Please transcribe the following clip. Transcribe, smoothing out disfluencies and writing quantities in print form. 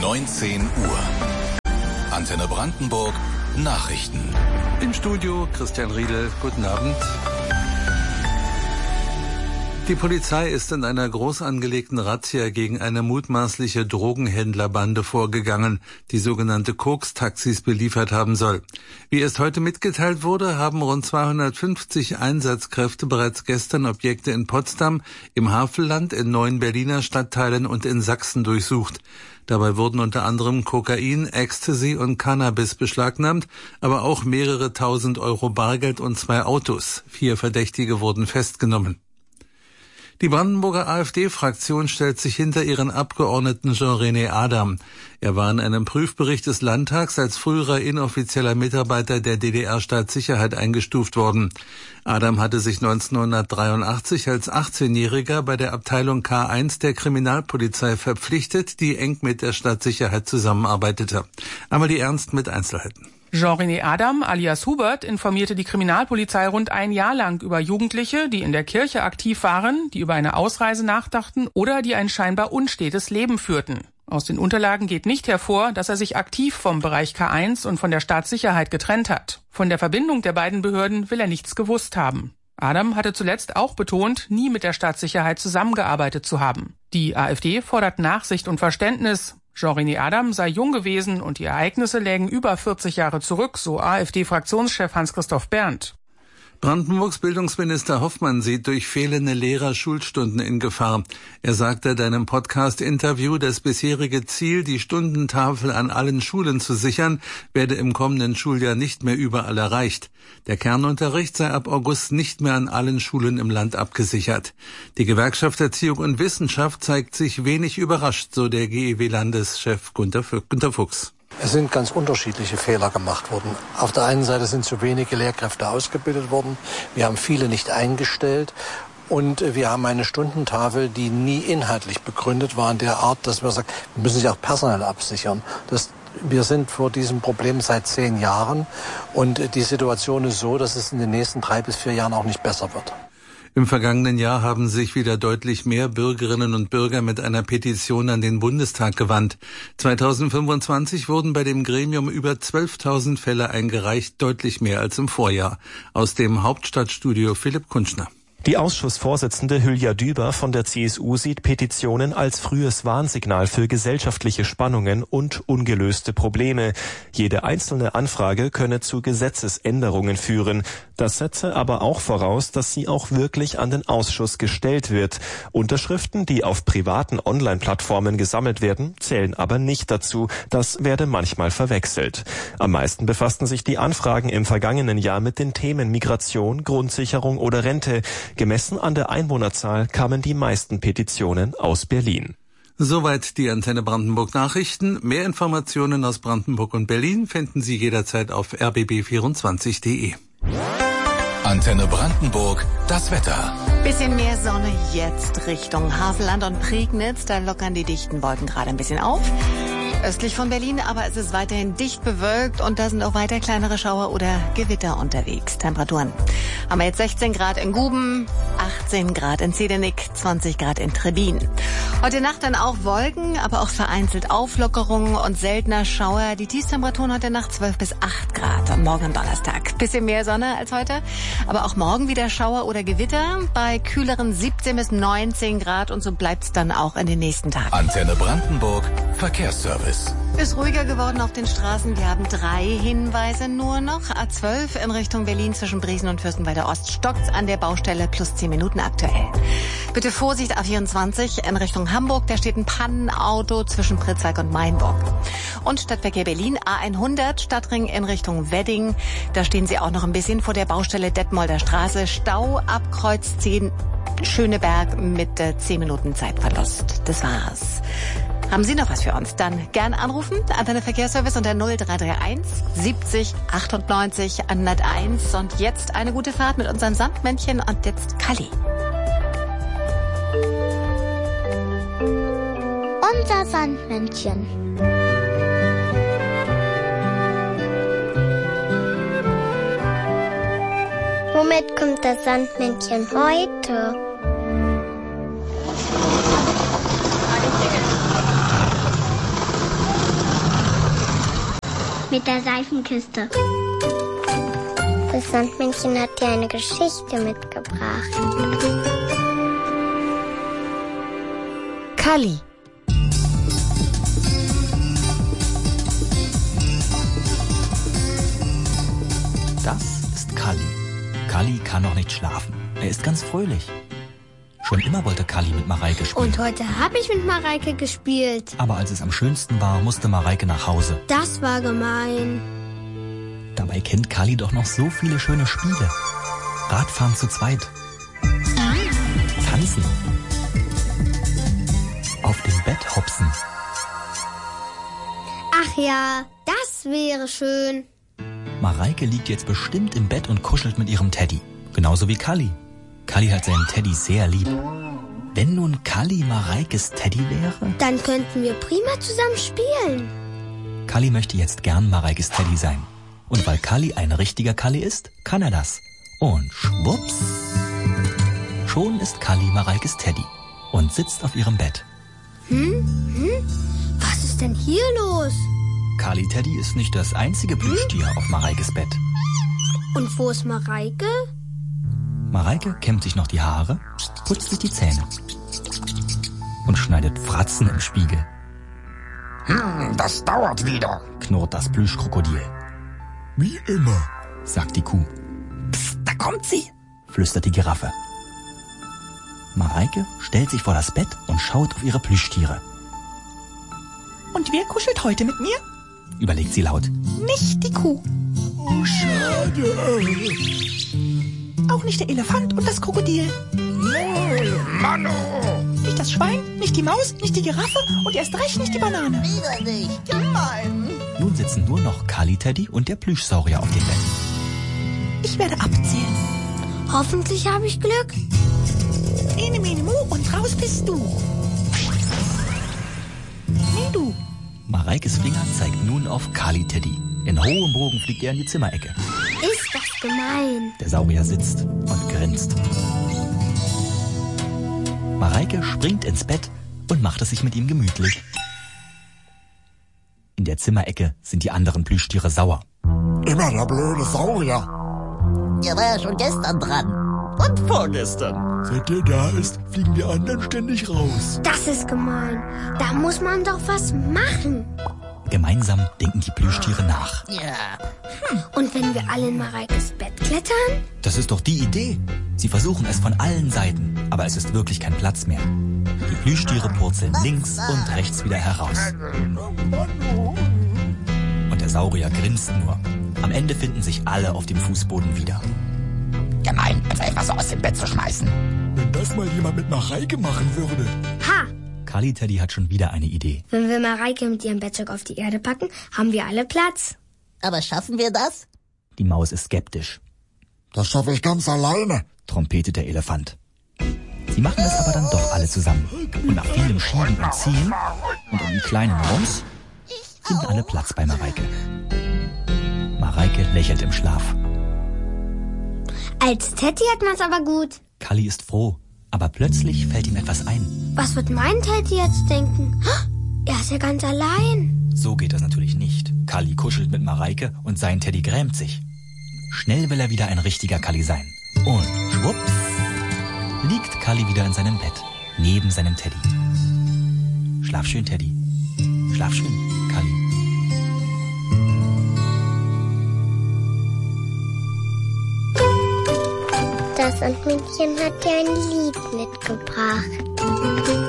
19 Uhr. Antenne Brandenburg, Nachrichten. Im Studio Christian Riedel, guten Abend. Die Polizei ist in einer groß angelegten Razzia gegen eine mutmaßliche Drogenhändlerbande vorgegangen, die sogenannte Koks-Taxis beliefert haben soll. Wie erst heute mitgeteilt wurde, haben rund 250 Einsatzkräfte bereits gestern Objekte in Potsdam, im Havelland, in 9 Berliner Stadtteilen und in Sachsen durchsucht. Dabei wurden unter anderem Kokain, Ecstasy und Cannabis beschlagnahmt, aber auch mehrere tausend Euro Bargeld und 2 Autos. 4 Verdächtige wurden festgenommen. Die Brandenburger AfD-Fraktion stellt sich hinter ihren Abgeordneten Jean-René Adam. Er war in einem Prüfbericht des Landtags als früherer inoffizieller Mitarbeiter der DDR-Staatssicherheit eingestuft worden. Adam hatte sich 1983 als 18-Jähriger bei der Abteilung K1 der Kriminalpolizei verpflichtet, die eng mit der Staatssicherheit zusammenarbeitete. Amalie Ernst mit Einzelheiten. Jean-René Adam alias Hubert informierte die Kriminalpolizei rund ein Jahr lang über Jugendliche, die in der Kirche aktiv waren, die über eine Ausreise nachdachten oder die ein scheinbar unstetes Leben führten. Aus den Unterlagen geht nicht hervor, dass er sich aktiv vom Bereich K1 und von der Staatssicherheit getrennt hat. Von der Verbindung der beiden Behörden will er nichts gewusst haben. Adam hatte zuletzt auch betont, nie mit der Staatssicherheit zusammengearbeitet zu haben. Die AfD fordert Nachsicht und Verständnis. Jean-René Adam sei jung gewesen und die Ereignisse lägen über 40 Jahre zurück, so AfD-Fraktionschef Hans-Christoph Berndt. Brandenburgs Bildungsminister Hoffmann sieht durch fehlende Lehrer-Schulstunden in Gefahr. Er sagte in einem Podcast-Interview, das bisherige Ziel, die Stundentafel an allen Schulen zu sichern, werde im kommenden Schuljahr nicht mehr überall erreicht. Der Kernunterricht sei ab August nicht mehr an allen Schulen im Land abgesichert. Die Gewerkschaft Erziehung und Wissenschaft zeigt sich wenig überrascht, so der GEW-Landeschef Günter Fuchs. Es sind ganz unterschiedliche Fehler gemacht worden. Auf der einen Seite sind zu wenige Lehrkräfte ausgebildet worden. Wir haben viele nicht eingestellt. Und wir haben eine Stundentafel, die nie inhaltlich begründet war in der Art, dass wir sagen, wir müssen sie auch personell absichern. Wir sind vor diesem Problem seit 10 Jahren. Und die Situation ist so, dass es in den nächsten 3 bis 4 Jahren auch nicht besser wird. Im vergangenen Jahr haben sich wieder deutlich mehr Bürgerinnen und Bürger mit einer Petition an den Bundestag gewandt. 2025 wurden bei dem Gremium über 12.000 Fälle eingereicht, deutlich mehr als im Vorjahr. Aus dem Hauptstadtstudio Philipp Kunschner. Die Ausschussvorsitzende Hülya Düber von der CSU sieht Petitionen als frühes Warnsignal für gesellschaftliche Spannungen und ungelöste Probleme. Jede einzelne Anfrage könne zu Gesetzesänderungen führen. Das setze aber auch voraus, dass sie auch wirklich an den Ausschuss gestellt wird. Unterschriften, die auf privaten Online-Plattformen gesammelt werden, zählen aber nicht dazu. Das werde manchmal verwechselt. Am meisten befassten sich die Anfragen im vergangenen Jahr mit den Themen Migration, Grundsicherung oder Rente. Gemessen an der Einwohnerzahl kamen die meisten Petitionen aus Berlin. Soweit die Antenne Brandenburg Nachrichten. Mehr Informationen aus Brandenburg und Berlin finden Sie jederzeit auf rbb24.de. Antenne Brandenburg, das Wetter. Bisschen mehr Sonne jetzt Richtung Havelland und Prignitz. Da lockern die dichten Wolken gerade ein bisschen auf. Östlich von Berlin, aber es ist weiterhin dicht bewölkt und da sind auch weiter kleinere Schauer oder Gewitter unterwegs. Temperaturen haben wir jetzt 16 Grad in Guben, 18 Grad in Ziedenik, 20 Grad in Trebin. Heute Nacht dann auch Wolken, aber auch vereinzelt Auflockerungen und seltener Schauer. Die Tiefstemperaturen heute Nacht 12 bis 8 Grad und morgen am Donnerstag. Bisschen mehr Sonne als heute, aber auch morgen wieder Schauer oder Gewitter bei kühleren 17 bis 19 Grad und so bleibt's dann auch in den nächsten Tagen. Antenne Brandenburg, Verkehrsservice. Ist ruhiger geworden auf den Straßen. Wir haben 3 Hinweise nur noch. A12 in Richtung Berlin zwischen Briesen und Fürstenwalder Ost stockt's an der Baustelle plus 10 Minuten aktuell. Bitte Vorsicht A24 in Richtung Hamburg. Da steht ein Pannenauto zwischen Pritzwalk und Mainburg. Und Stadtverkehr Berlin A100 Stadtring in Richtung Wedding. Da stehen Sie auch noch ein bisschen vor der Baustelle Detmolder Straße. Stau ab Kreuz 10 Schöneberg mit 10 Minuten Zeitverlust. Das war's. Haben Sie noch was für uns? Dann gern anrufen. Antenne Verkehrsservice unter 0331 70 98 101. Und jetzt eine gute Fahrt mit unserem Sandmännchen und jetzt Kalli. Unser Sandmännchen. Womit kommt das Sandmännchen heute? mit der Seifenkiste. Das Sandmännchen hat dir eine Geschichte mitgebracht. Kalli. Das ist Kalli. Kalli kann noch nicht schlafen. Er ist ganz fröhlich. Schon immer wollte Kalli mit Mareike spielen. Und heute habe ich mit Mareike gespielt. Aber als es am schönsten war, musste Mareike nach Hause. Das war gemein. Dabei kennt Kalli doch noch so viele schöne Spiele. Radfahren zu zweit. Tanzen. Auf dem Bett hopsen. Ach ja, das wäre schön. Mareike liegt jetzt bestimmt im Bett und kuschelt mit ihrem Teddy. Genauso wie Kalli. Kalli hat seinen Teddy sehr lieb. Wenn nun Kalli Mareikes Teddy wäre? Dann könnten wir prima zusammen spielen. Kalli möchte jetzt gern Mareikes Teddy sein. Und weil Kalli ein richtiger Kalli ist, kann er das. Und schwupps, schon ist Kalli Mareikes Teddy und sitzt auf ihrem Bett. Was ist denn hier los? Kalli Teddy ist nicht das einzige Plüschtier auf Mareikes Bett. Und wo ist Mareike? Mareike kämmt sich noch die Haare, putzt sich die Zähne und schneidet Fratzen im Spiegel. Das dauert wieder, Knurrt das Plüschkrokodil. wie immer. Sagt die Kuh. Psst, da kommt sie, flüstert die Giraffe. Mareike stellt sich vor das Bett und schaut auf ihre Plüschtiere. Und wer kuschelt heute mit mir? Überlegt sie laut. Nicht die Kuh. Oh, schade. Auch nicht der Elefant und das Krokodil. Mano! Nicht das Schwein, nicht die Maus, nicht die Giraffe und erst recht nicht die Banane. Wieder nicht. Gemein. Nun sitzen nur noch Kalli Teddy und der Plüschsaurier auf dem Bett. Ich werde abzählen. Hoffentlich habe ich Glück. Ene, mene, mu und raus bist du. Nee, du. Mareikes Finger zeigt nun auf Kalli Teddy. In hohem Bogen fliegt er in die Zimmerecke. Ist das gemein. Der Saurier sitzt und grinst. Mareike springt ins Bett und macht es sich mit ihm gemütlich. In der Zimmerecke sind die anderen Plüschtiere sauer. Immer der blöde Saurier. Der war ja schon gestern dran. Und vorgestern. Seit der da ist, fliegen die anderen ständig raus. Das ist gemein. Da muss man doch was machen. Gemeinsam denken die Plüschtiere nach. Ja. Und wenn wir alle in Mareikes Bett klettern? Das ist doch die Idee. Sie versuchen es von allen Seiten, aber es ist wirklich kein Platz mehr. Die Plüschtiere purzeln links und rechts wieder heraus. Und der Saurier grinst nur. Am Ende finden sich alle auf dem Fußboden wieder. Gemein, uns einfach so aus dem Bett zu schmeißen. Wenn das mal jemand mit Mareike machen würde. Ha! Kalli Teddy hat schon wieder eine Idee. Wenn wir Mareike mit ihrem Bettzeug auf die Erde packen, haben wir alle Platz. Aber schaffen wir das? Die Maus ist skeptisch. Das schaffe ich ganz alleine. Trompetet der Elefant. Sie machen es aber dann doch alle zusammen. Und nach vielem Schieben und Ziehen und einem kleinen Rums finden alle Platz bei Mareike. Mareike lächelt im Schlaf. Als Teddy hat man's aber gut. Kalli ist froh, aber plötzlich fällt ihm etwas ein. Was wird mein Teddy jetzt denken? Er ist ja ganz allein. So geht das natürlich nicht. Kalli kuschelt mit Mareike und sein Teddy grämt sich. Schnell will er wieder ein richtiger Kalli sein. Und schwupps, liegt Kalli wieder in seinem Bett, neben seinem Teddy. Schlaf schön, Teddy. Schlaf schön, Kalli. Das Sandmännchen hat dir ein Lied mitgebracht.